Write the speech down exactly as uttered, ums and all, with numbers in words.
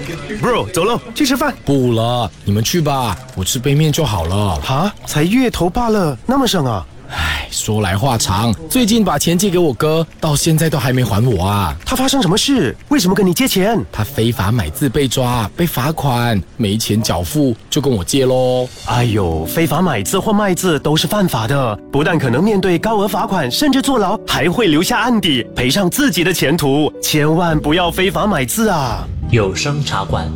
Bro， 走喽，去吃饭。 不了，你们去吧，我吃杯面就好了。 哈，才月头罢了，那么省啊？ 唉，说来话长，最近把钱借给我哥，到现在都还没还我啊。 他发生什么事？为什么跟你借钱？ 他非法买字被抓，被罚款，没钱缴付，就跟我借咯。 哎呦，非法买字或卖字都是犯法的，不但可能面对高额罚款，甚至坐牢，还会留下案底，赔上自己的前途。千万不要非法买字啊！ 有声茶馆。